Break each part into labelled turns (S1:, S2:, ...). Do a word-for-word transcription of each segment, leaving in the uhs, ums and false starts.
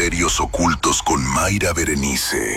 S1: Misterios Ocultos con Mayra Berenice.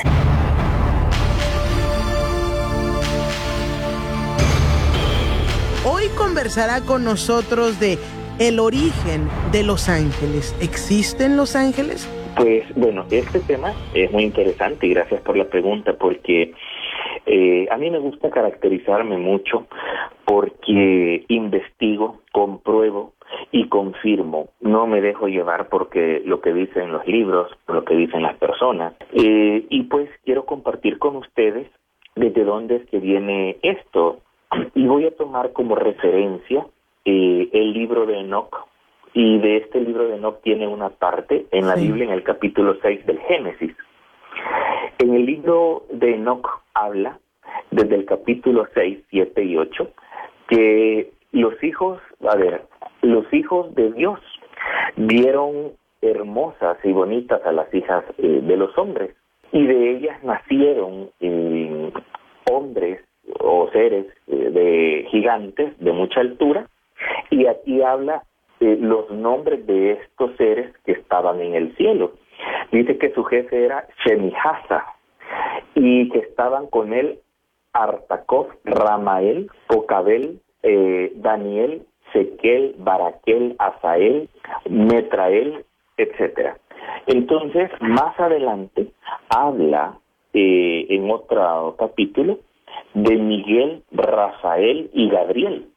S2: Hoy conversará con nosotros de el origen de los ángeles. ¿Existen los ángeles?
S3: Pues bueno, este tema es muy interesante y gracias por la pregunta, porque eh, a mí me gusta caracterizarme mucho porque investigo, compruebo y confirmo. No me dejo llevar porque lo que dicen los libros, lo que dicen las personas. Eh, y pues quiero compartir con ustedes desde dónde es que viene esto. Y voy a tomar como referencia eh, el libro de Enoc. Y de este libro de Enoc tiene una parte en la sí. Biblia, en el capítulo seis del Génesis. En el libro de Enoc habla, desde el capítulo seis, siete y ocho, que los hijos, a ver, los hijos de Dios vieron hermosas y bonitas a las hijas eh, de los hombres, y de ellas nacieron eh, hombres o seres eh, de gigantes de mucha altura, y aquí habla eh, los nombres de estos seres que estaban en el cielo. Dice que su jefe era Shemihasa, y que estaban con él Artacof, Ramael, Pocabel, eh, Daniel, Sequel, Baraquel, Asael, Metrael, etcétera. Entonces, más adelante, habla eh, en otro capítulo de Miguel, Rafael y Gabriel.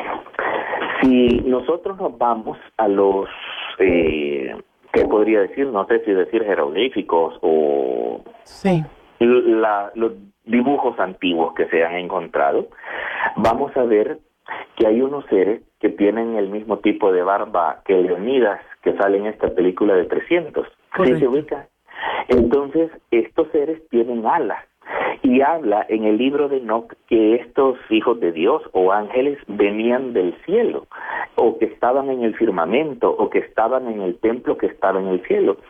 S3: Si nosotros nos vamos a los, eh, ¿qué podría decir? No sé si decir jeroglíficos o
S2: sí.
S3: la, los dibujos antiguos que se han encontrado, vamos a ver que hay unos seres que tienen el mismo tipo de barba que Leonidas, que sale en esta película de trescientos. ¿Sí se ubica? Entonces, estos seres tienen alas. Y habla en el libro de Enoc que estos hijos de Dios o ángeles venían del cielo, o que estaban en el firmamento, o que estaban en el templo que estaba en el cielo.